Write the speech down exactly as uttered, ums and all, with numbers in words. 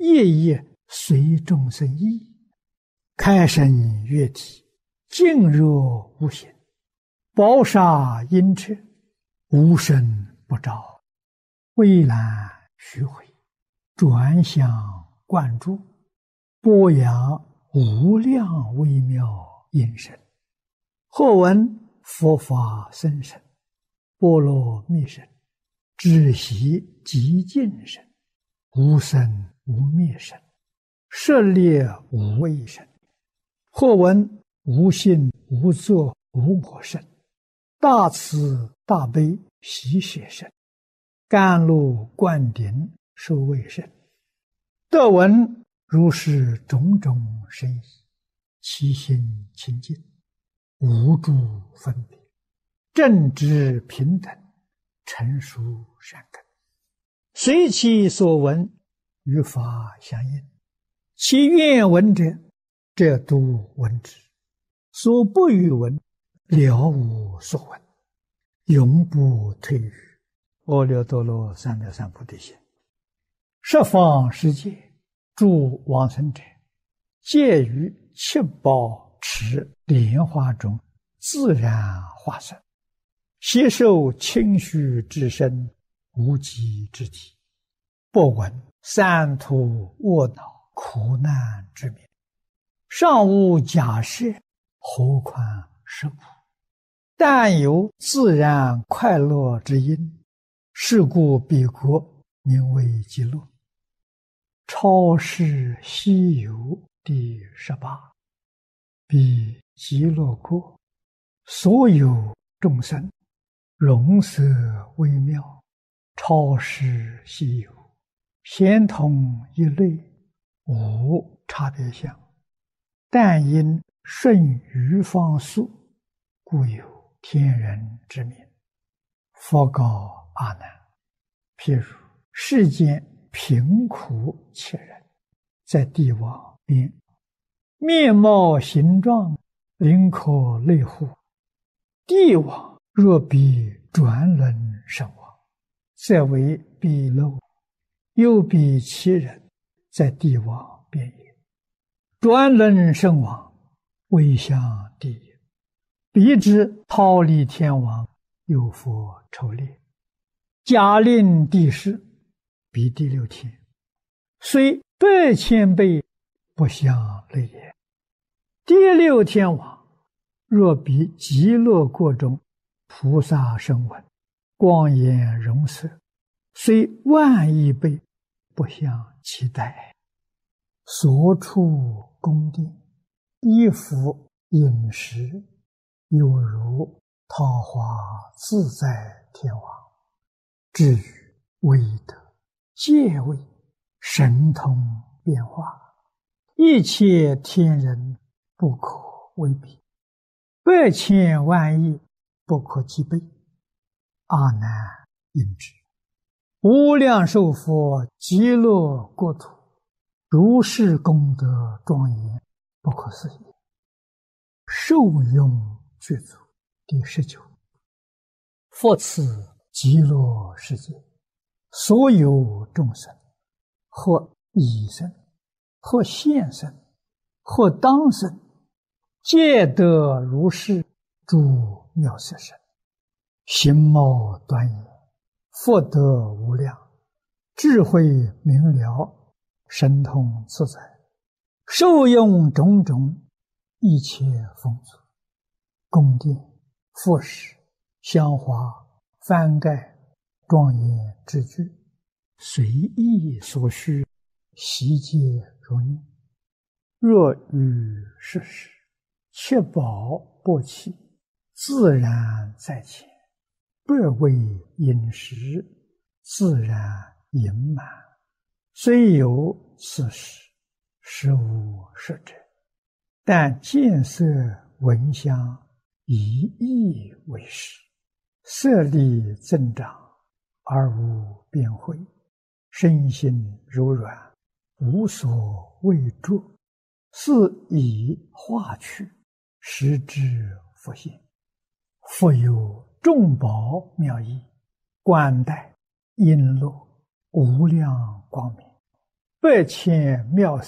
夜夜随众生意，开身悦体，静若无形，宝刹阴阙，无声不照，蔚蓝虚回，转向灌注，播扬无量微妙音声。或闻佛法僧声，波罗蜜声，知悉极尽声，无生无灭声，舍猎无畏声。或闻无性无作无我声，大慈大悲喜舍声，甘露灌顶受卫声。得闻如是种种声意，其心清净，无诸分别，正知平等，成熟善根，随其所闻，与法相应。其愿闻者，则度闻之；所不欲闻，了无所闻，永不退于阿耨多罗三藐三菩提心。十方世界诸往生者，皆于七宝池莲花中自然化身，携受清虚之身，无极之体，不闻三途卧恼苦难之名，尚无假设，何况是苦？但有自然快乐之因，是故彼国名为极乐。超世西游第十八。彼极乐国，所有众生，容色微妙，超世西游，咸同一类，无差别相。但因顺于方速，故有天人之名。佛告阿难：譬如世间贫苦切人，在地网边，面貌形状，灵可类乎？地网若比转轮身亡，则为彼漏；又比其人，在地网边也。转轮身亡，为向地也。彼之忉利天王，有佛抽猎，假令地势，彼第六天，虽百千倍，不相类也。第六天王，若比极乐国中菩萨声闻，光颜容色，虽万亿倍，不相期待。所处宫殿，衣服饮食，有如桃花自在天王。至于威德、戒位、神通变化，一切天人不可为比，百千万亿不可计备。阿难应知，无量寿佛极乐国土，如是功德庄严，不可思议。受用具足第十九。复此极乐世界，所有众生，或已生，或现生，或当生，皆得如是诸妙色身，形貌端严，福德无量，智慧明了，神通自在，受用种种一切丰足，宫殿、服饰、香花、幡盖、庄严之具，随意所需，悉皆如念。若于世时，七宝不弃，自然在前，百味饮食，自然盈满。虽有此时，实无实者，但见色闻香，以意为食，色力增长，而无边慧，身心柔软，无所畏著，是以化去，实之复现。复有众宝妙义，冠带璎珞，无量光明， 百千妙